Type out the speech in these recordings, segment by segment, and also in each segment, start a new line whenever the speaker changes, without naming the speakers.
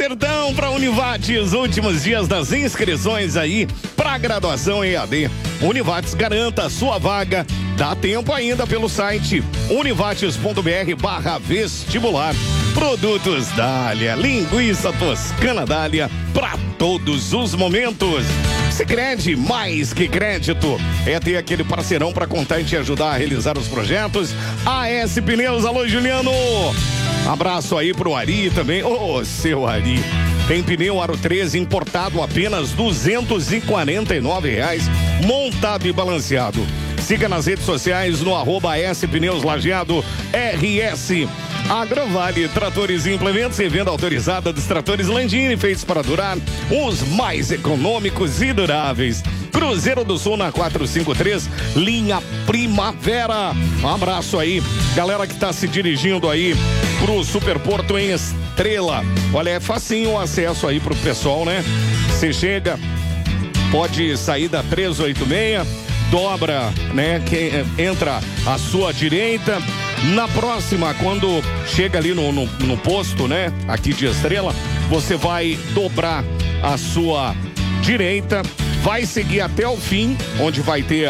Sertão para Univates, últimos dias das inscrições aí para graduação em EAD. Univates, garanta a sua vaga. Dá tempo ainda pelo site univates.br/vestibular. Produtos Dália, linguiça toscana Dália para todos os momentos. Sicredi, mais que crédito, é ter aquele parceirão para contar e te ajudar a realizar os projetos. AS Pneus, alô Juliano. Abraço aí pro Ari também. Ô, seu Ari. Tem pneu Aro 13 importado apenas R$249, montado e balanceado. Siga nas redes sociais no @AS Pneus Lajeado RS. Agrovale, tratores e implementos e venda autorizada dos tratores Landini, feitos para durar, os mais econômicos e duráveis. Cruzeiro do Sul na 453, linha Primavera. Um abraço aí, galera que tá se dirigindo aí pro Superporto em Estrela. Olha, é facinho o acesso aí pro pessoal, né? Você chega, pode sair da 386, dobra, né? Que entra à sua direita. Na próxima, quando chega ali no posto, né? Aqui de Estrela, você vai dobrar a sua direita, vai seguir até o fim, onde vai ter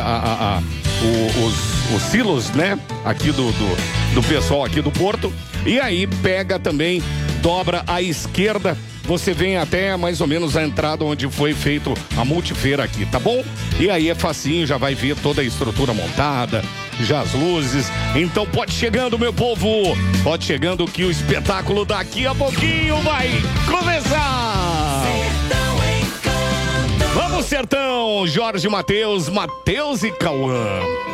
os silos, né? Aqui do pessoal aqui do Porto. E aí pega também, dobra à esquerda. Você vem até mais ou menos a entrada onde foi feito a multifeira aqui, tá bom? E aí é facinho, já vai ver toda a estrutura montada, já as luzes. Então pode chegando, meu povo, pode chegando que o espetáculo daqui a pouquinho vai começar. Vamos, Sertão, Jorge Mateus e Cauã.